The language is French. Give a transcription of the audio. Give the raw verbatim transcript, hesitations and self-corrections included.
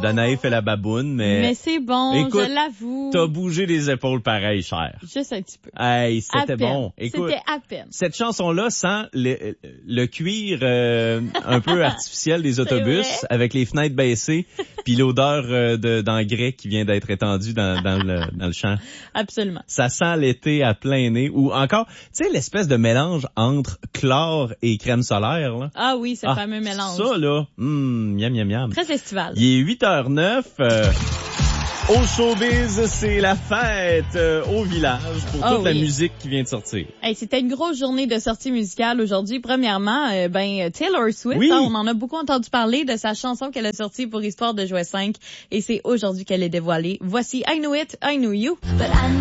Danaï fait la baboune, mais... Mais c'est bon, écoute, je l'avoue. T'as bougé les épaules pareil, cher. Juste un petit peu. Hey, c'était bon. Écoute, c'était à peine. Cette chanson-là sent le, le cuir euh, un peu artificiel des autobus avec les fenêtres baissées puis l'odeur euh, de, d'engrais qui vient d'être étendue dans, dans, le, dans le champ. Absolument. Ça sent l'été à plein nez. Ou encore, tu sais, l'espèce de mélange entre chlore et crème solaire, là. Ah oui, ce ah, fameux mélange. Ça, là, hum, miam, miam, miam. Très estival. Il est huit heures neuf. Euh, au showbiz, c'est la fête euh, au village pour oh, toute oui. la musique qui vient de sortir. Hey, c'était une grosse journée de sortie musicale aujourd'hui. Premièrement, euh, ben Taylor Swift, oui. hein, on en a beaucoup entendu parler de sa chanson qu'elle a sortie pour Histoire de jouer cinq et c'est aujourd'hui qu'elle est dévoilée. Voici I Knew It, I Knew You. But I